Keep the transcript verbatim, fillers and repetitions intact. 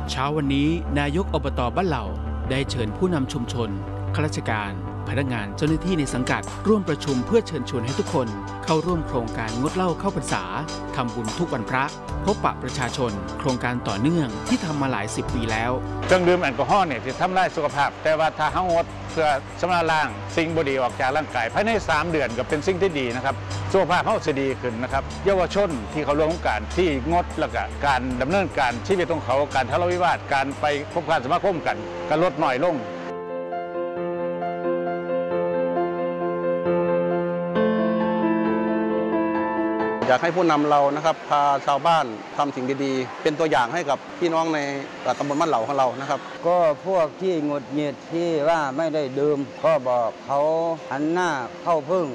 เช้าวันนี้นายกอบต.บ้านเหล่าได้เชิญผู้นำชุมชนข้าราชการพนักงานเจ้าหน้าที่ในสังกัดร่วมประชุมเพื่อเชิญชวนให้ทุกคนเข้าร่วมโครงการงดเหล้าเข้าพรรษาทำบุญทุกวันพระพบปะประชาชนโครงการต่อเนื่องที่ทำมาหลายสิบปีแล้วเครื่องดื่มแอลกอฮอล์เนี่ยจะทำลายสุขภาพแต่ว่าถ้าเฮางดเพื่อชำระล้างสิ่งบ่ดีออกจากร่างกายภายในสามเดือนก็เป็นสิ่งที่ดีนะครับสุขภาพเฮาจะดีขึ้นนะครับเยาวชนที่เขาร่วมโครงการที่งดแล้วก็การดำเนินการชีวิตของเขาการทะเลาะวิวาทการไปคบค้าสมาคมกันก็ลดน้อยลงอยากให้ผู้นำเรานะครับพาชาวบ้านทำสิ่งดีๆเป็นตัวอย่างให้กับพี่น้องในตำบลบ้านเหล่าของเรานะครับก็พวกที่หงุดหงิดที่ว่าไม่ได้ดื่มก็บอกเขาหันหน้าเข้าพึ่ง